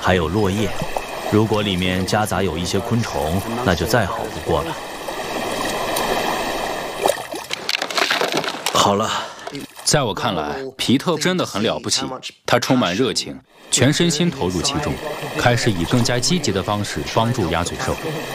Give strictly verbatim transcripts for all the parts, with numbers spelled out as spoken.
还有落叶。如果里面夹杂有一些昆虫，那就再好不过了。好了。 在我看来，皮特真的很了不起。他充满热情，全身心投入其中，开始以更加积极的方式帮助鸭嘴兽。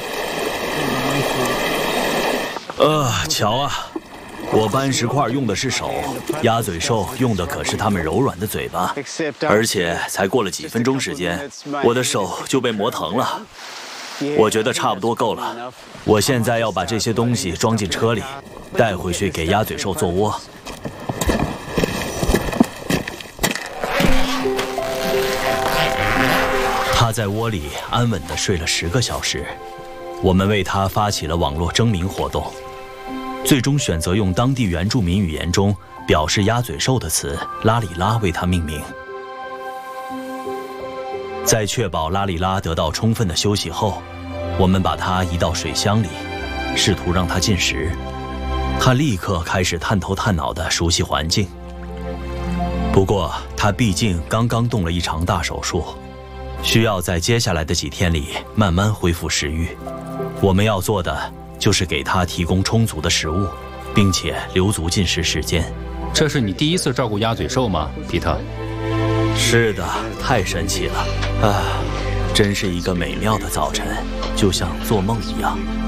呃，瞧啊，我搬石块用的是手，鸭嘴兽用的可是它们柔软的嘴巴，而且才过了几分钟时间，我的手就被磨疼了。我觉得差不多够了。我现在要把这些东西装进车里，带回去给鸭嘴兽做窝。 他在窝里安稳地睡了十个小时，我们为他发起了网络征名活动，最终选择用当地原住民语言中表示鸭嘴兽的词“拉里拉”为他命名。在确保拉里拉得到充分的休息后，我们把它移到水箱里，试图让它进食。他立刻开始探头探脑地熟悉环境。不过，他毕竟刚刚动了一场大手术。 需要在接下来的几天里慢慢恢复食欲。我们要做的就是给他提供充足的食物，并且留足进食时间。 这是你第一次照顾鸭嘴兽吗，皮特？ 是的，太神奇了啊！真是一个美妙的早晨，就像做梦一样。